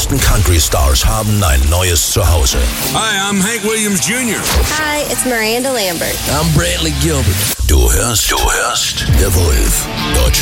größten Country-Stars haben ein neues Zuhause. Hi, I'm Hank Williams Jr. Hi, it's Miranda Lambert. I'm Brantley Gilbert. Du hörst The Wolf. Deutsch